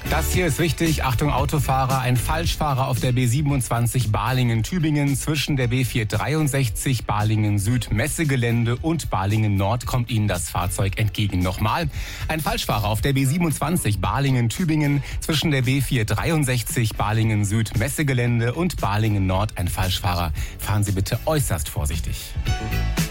Das hier ist wichtig. Achtung Autofahrer, ein Falschfahrer auf der B27 Balingen-Tübingen. Zwischen der B463 Balingen-Süd Messegelände und Balingen-Nord kommt Ihnen das Fahrzeug entgegen. Nochmal, ein Falschfahrer auf der B27 Balingen-Tübingen. Zwischen der B463 Balingen-Süd Messegelände und Balingen-Nord ein Falschfahrer. Fahren Sie bitte äußerst vorsichtig.